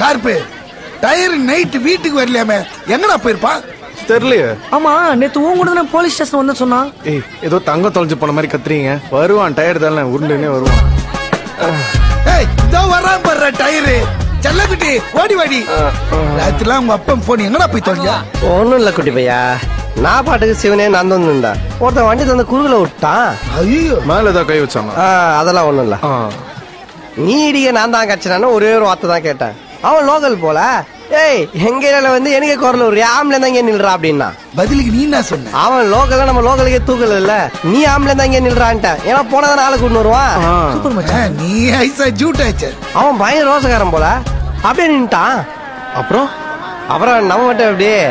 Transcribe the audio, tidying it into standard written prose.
Sharp tyre night வீட்டுக்கு வரலையாமே, எங்கடா போயிருப்பா? தெரியலையே. ஆமா, நேத்து உன் கூட போலீஸ் ஸ்டேஷன் வந்து சொன்னா. ஏய், ஏதோ தங்கம் தொலைஞ்சு போன மாதிரி கத்துறீங்க. வருவான், டயர் தானே உருண்டுனே வருவான். ஏய், இதோ வரான் பாரு டயரு. செல்லக்குட்டி ஓடி வாடி. ராத்திரிலாம் உங்க அப்பன் போன் எங்கடா போய் தொலைஞ்சா? ஒன்னும் இல்ல குட்டி பையா, நான் பாட்டுக்கு சிவனே நான் வந்து ஒருத்தன் வண்டி தந்து குறுகுல விட்டான். ஐயோ, மேல ஏதாவது கை வச்சாமா? அதெல்லாம் ஒண்ணும் இல்ல. நீ இடிக்க நான் தான் கட்சினான்னு ஒரே ஒரு வார்த்தை தான் கேட்டேன். அவன் லோக்கல் போல. ஏய், எங்க வந்து எனக்கு குரல் ஒரு ஆம்பளை தான் இங்க நில்றா அப்படின்னா பதிலுக்கு நீ என்ன சொன்ன? அவன் லோக்கல்ல நம்ம லோக்கலுக்கே தூக்கல இல்ல, நீ ஆம்பளை தான் இங்க நில்றான்ட்ட. ஏன்னா போனதான் ஆளு கூட்டு வருவான். சூப்பர் மச்சான். நீ ஐசா ஜூட் ஆச்சு. அவன் பயங்கர ரோசக்காரன் போல அப்படியே நின்ட்டான். அப்புறம் நம்ம மட்டும் அப்படியே